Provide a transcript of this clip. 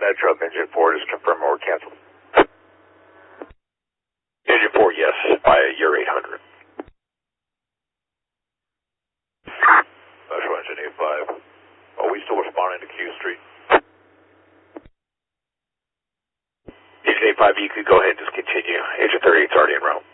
Metro, Engine 4, just confirm or cancel. Engine 4, yes, via your 800. Metro Engine 85. Are we still responding to Q Street? Engine 85, you could go ahead and just continue. Engine 38's already en route.